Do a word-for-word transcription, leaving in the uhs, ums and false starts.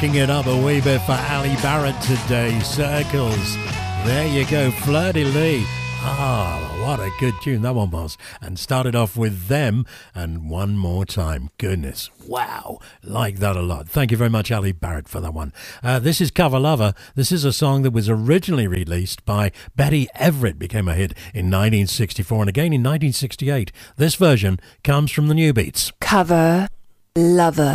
King it up a wee bit for Ali Barrett today. Circles. There you go. Fleur-de-lis. Ah, what a good tune that one was. And started off with Them and One More Time. Goodness. Wow. Like that a lot. Thank you very much, Ali Barrett, for that one. Uh, this is Cover Lover. This is a song that was originally released by Betty Everett. Became a hit in nineteen sixty-four and again in nineteen sixty-eight. This version comes from the New Beats. Cover Lover.